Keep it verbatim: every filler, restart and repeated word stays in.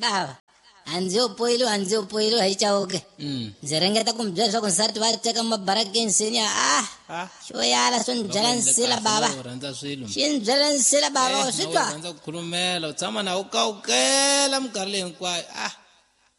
baba anziyopoyilo anziyopoyilo hayichawuke zerengeta kumbyeswa kunsati vateka mabarakensini ah Ah. shoyala sonbyelansila baba rhandza swilo xinbyelansila baba Eh, uswitwa rhandza ku khulumela u tshama na u kawukela minkarhi leyi hinkwayo ah